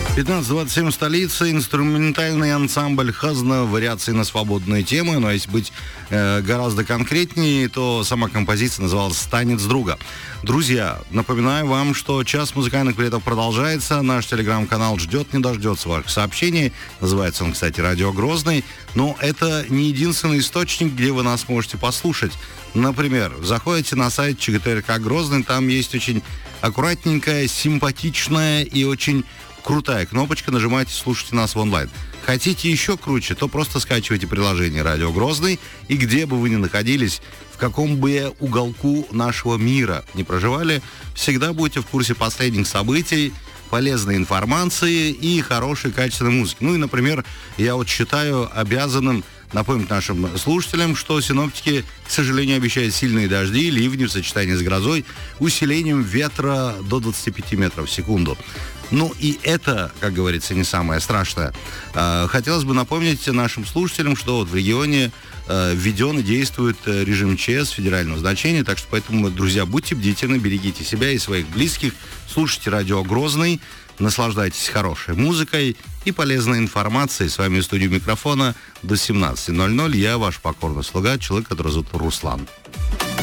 15:27 столица, инструментальный ансамбль «Хазна», вариации на свободные темы. Но если быть гораздо конкретнее, то сама композиция называлась «Танец друга». Друзья, напоминаю вам, что час музыкальных билетов продолжается. Наш телеграм-канал ждет, не дождется ваших сообщений. Называется он, кстати, «Радио Грозный». Но это не единственный источник, где вы нас можете послушать. Например, заходите на сайт ЧГТРК Грозный, там есть очень аккуратненькая, симпатичная и очень крутая кнопочка, нажимайте, слушайте нас в онлайн. Хотите еще круче, то просто скачивайте приложение «Радио Грозный», и где бы вы ни находились, в каком бы уголку нашего мира не проживали, всегда будете в курсе последних событий, полезной информации и хорошей качественной музыки. Ну и, например, я вот считаю обязанным напомнить нашим слушателям, что синоптики, к сожалению, обещают сильные дожди, ливни в сочетании с грозой, усилением ветра до 25 метров в секунду. Ну и это, как говорится, не самое страшное. Хотелось бы напомнить нашим слушателям, что вот в регионе введен и действует режим ЧС федерального значения, так что поэтому, друзья, будьте бдительны, берегите себя и своих близких, слушайте «Радио Грозный», наслаждайтесь хорошей музыкой и полезной информацией. С вами в студии микрофона до 17:00. Я ваш покорный слуга, человек, который зовут Руслан.